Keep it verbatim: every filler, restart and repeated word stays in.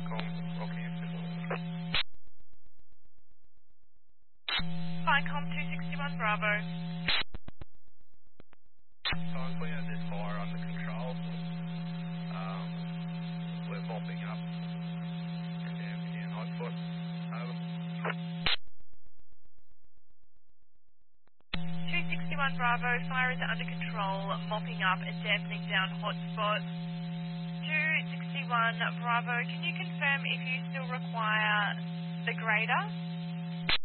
Vicom, Rockhampton. Vicom two sixty-one Bravo. So I'm putting out this fire under control. Um, we're mopping up and down here in hotspot. Over. two sixty-one Bravo, fire is under control, mopping up and dampening down hotspot. two sixty-one Bravo, can you confirm if you still require the grader?